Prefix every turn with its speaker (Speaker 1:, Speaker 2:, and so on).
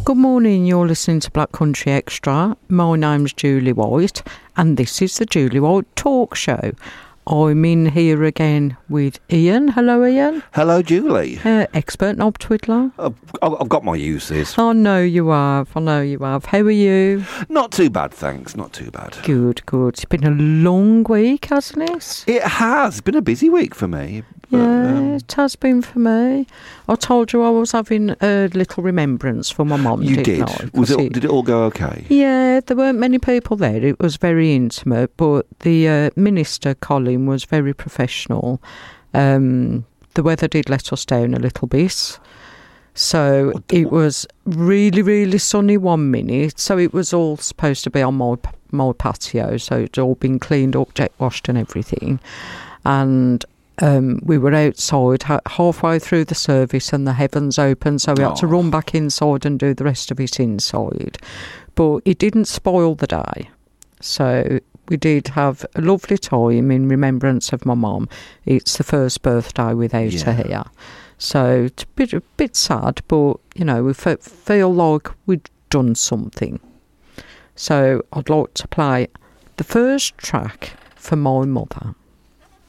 Speaker 1: Good morning, you're listening to Black Country Extra. My name's Julie White and this is the Julie White Talk Show. I'm in here again with Ian. Hello, Ian.
Speaker 2: Hello, Julie.
Speaker 1: Expert knob twiddler.
Speaker 2: I've got my uses.
Speaker 1: I know you have. How are you?
Speaker 2: Not too bad, thanks. Not too bad.
Speaker 1: Good. It's been a long week, hasn't it?
Speaker 2: It has. It's been a busy week for me. But,
Speaker 1: it has been for me. I told you I was having a little remembrance for my mum.
Speaker 2: You did.
Speaker 1: I?
Speaker 2: Did it all go okay?
Speaker 1: Yeah, there weren't many people there. It was very intimate, but the minister, Colin, was very professional. The weather did let us down a little bit. So it was really, really sunny 1 minute. So it was all supposed to be on my patio. So it's all been cleaned up, jet washed and everything. And we were outside halfway through the service and the heavens opened, so we had to run back inside and do the rest of it inside. But it didn't spoil the day. So we did have a lovely time in remembrance of my mum. It's the first birthday without her here. So it's a bit sad, but, you know, we feel like we'd done something. So I'd like to play the first track for my mother.